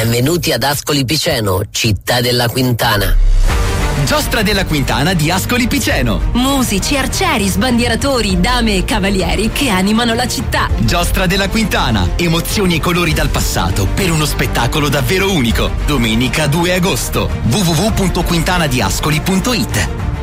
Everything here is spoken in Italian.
Benvenuti ad Ascoli Piceno, città della Quintana. Giostra della Quintana di Ascoli Piceno. Musici, arcieri, sbandieratori, dame e cavalieri che animano la città. Giostra della Quintana. Emozioni e colori dal passato per uno spettacolo davvero unico. Domenica 2 agosto. www.quintanadiascoli.it.